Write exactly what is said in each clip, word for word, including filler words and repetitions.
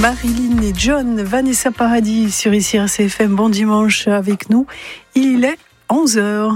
Marilyn et John, Vanessa Paradis sur ici R C F M. Bon dimanche avec nous. Il est onze heures.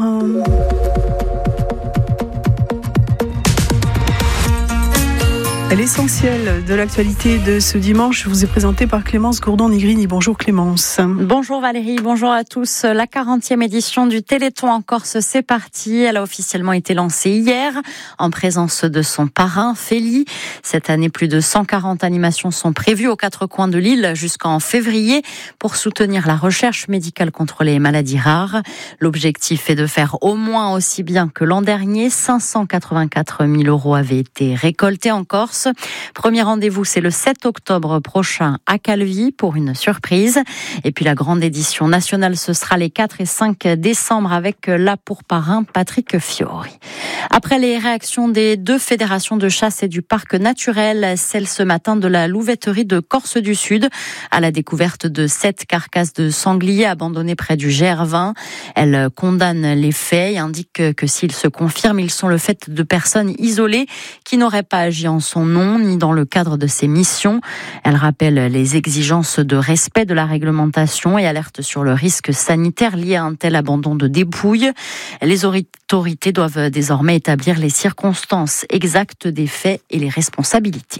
L'essentiel de l'actualité de ce dimanche vous est présenté par Clémence Gourdon-Nigrini. Bonjour Clémence. Bonjour Valérie, bonjour à tous. La quarantième édition du Téléthon en Corse, c'est parti. Elle a officiellement été lancée hier en présence de son parrain Feli. Cette année, plus de cent quarante animations sont prévues aux quatre coins de l'île jusqu'en février pour soutenir la recherche médicale contre les maladies rares. L'objectif est de faire au moins aussi bien que l'an dernier. cinq cent quatre-vingt-quatre mille euros avaient été récoltés en Corse. Premier rendez-vous, c'est le sept octobre prochain à Calvi pour une surprise. Et puis la grande édition nationale, ce sera les quatre et cinq décembre avec là pour parrain Patrick Fiori. Après les réactions des deux fédérations de chasse et du parc naturel, celle ce matin de la louveterie de Corse du Sud, à la découverte de sept carcasses de sangliers abandonnées près du G R vingt. Elle condamne les faits et indique que s'ils se confirment, ils sont le fait de personnes isolées qui n'auraient pas agi en son nom ni dans le cadre de ses missions. Elle rappelle les exigences de respect de la réglementation et alerte sur le risque sanitaire lié à un tel abandon de dépouilles. Les autorités doivent désormais établir les circonstances exactes des faits et les responsabilités.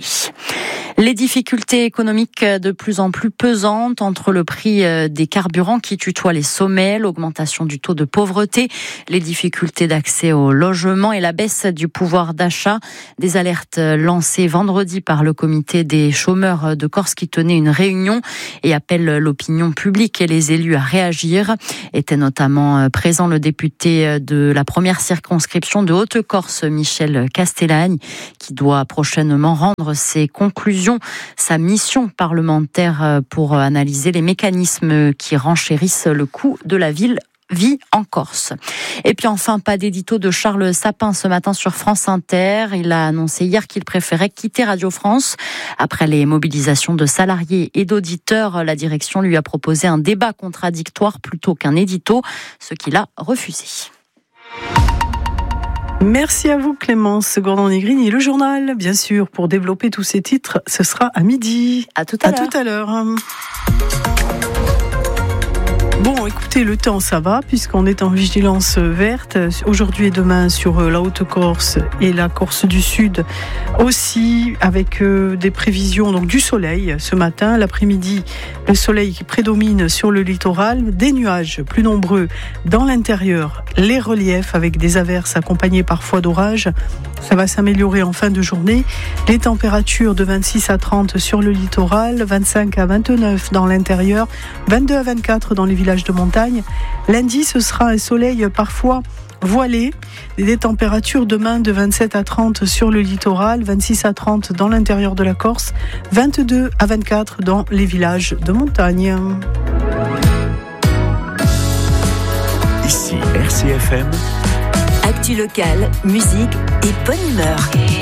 Les difficultés économiques de plus en plus pesantes entre le prix des carburants qui tutoie les sommets, l'augmentation du taux de pauvreté, les difficultés d'accès au logement et la baisse du pouvoir d'achat. Des alertes lancées vendredi par le comité des chômeurs de Corse qui tenait une réunion et appelle l'opinion publique et les élus à réagir. Était notamment présent le député de la première circonscription de Haute-Corse, Michel Castellagne, qui doit prochainement rendre ses conclusions, sa mission parlementaire pour analyser les mécanismes qui renchérissent le coût de la ville vie en Corse. Et puis enfin, pas d'édito de Charles Sapin ce matin sur France Inter. Il a annoncé hier qu'il préférait quitter Radio France. Après les mobilisations de salariés et d'auditeurs, la direction lui a proposé un débat contradictoire plutôt qu'un édito, ce qu'il a refusé. Merci à vous Clémence Gourdon-Nigrini. Le journal, bien sûr, pour développer tous ces titres, ce sera à midi. À tout à, à l'heure. tout à l'heure. Bon, écoutez, le temps, ça va, puisqu'on est en vigilance verte aujourd'hui et demain sur la Haute-Corse et la Corse du Sud aussi, avec des prévisions donc du soleil ce matin. L'après-midi, le soleil qui prédomine sur le littoral, des nuages plus nombreux dans l'intérieur, les reliefs avec des averses accompagnées parfois d'orages. Ça va s'améliorer en fin de journée. Les températures de vingt-six à trente sur le littoral, vingt-cinq à vingt-neuf dans l'intérieur, vingt-deux à vingt-quatre dans les villages de montagne. Lundi, ce sera un soleil parfois voilé. Des températures demain de vingt-sept à trente sur le littoral, vingt-six à trente dans l'intérieur de la Corse, vingt-deux à vingt-quatre dans les villages de montagne. Ici R C F M. Actu locale, musique et bonne humeur.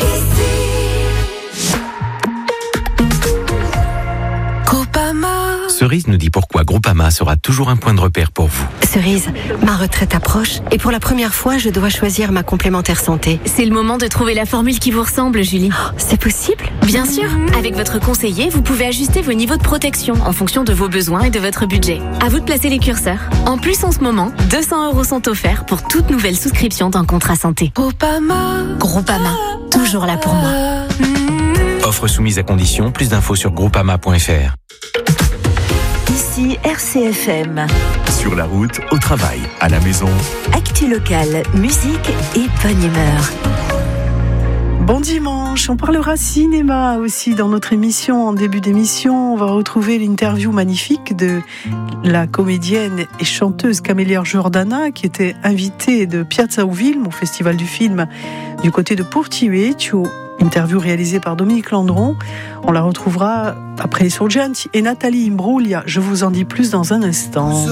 Cerise nous dit pourquoi Groupama sera toujours un point de repère pour vous. Cerise, ma retraite approche et pour la première fois, je dois choisir ma complémentaire santé. C'est le moment de trouver la formule qui vous ressemble, Julie. Oh, c'est possible ? Bien sûr. Avec votre conseiller, vous pouvez ajuster vos niveaux de protection en fonction de vos besoins et de votre budget. À vous de placer les curseurs. En plus, en ce moment, deux cents euros sont offerts pour toute nouvelle souscription d'un contrat santé. Groupama. Groupama, toujours là pour moi. Offre soumise à condition. Plus d'infos sur groupama point f r. Ici R C F M. Sur la route, au travail, à la maison. Actu locale, musique et bonne humeur. Bon dimanche, on parlera cinéma aussi dans notre émission. En début d'émission, on va retrouver l'interview magnifique de la comédienne et chanteuse Camélia Jordana, qui était invitée de Piazza Uvilm au Festival du film du côté de Porto Vecchio. Interview réalisée par Dominique Landron. On la retrouvera après les Sorgenti et Nathalie Imbruglia. Je vous en dis plus dans un instant.